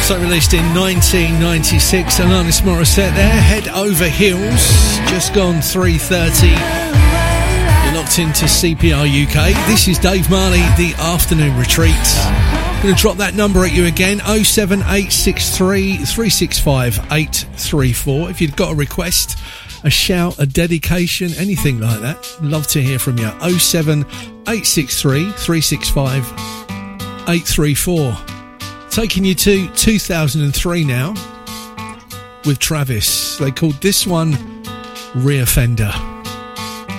Also released in 1996, Alanis Morissette there, Head Over Heels, just gone 3:30. You're locked into CPR UK. This is Dave Marley, The Afternoon Retreat. I'm going to drop that number at you again, 07863 365 834. If you've got a request, a shout, a dedication, anything like that, love to hear from you. 07863 365 834. Taking you to 2003 now with Travis. They called this one Reoffender.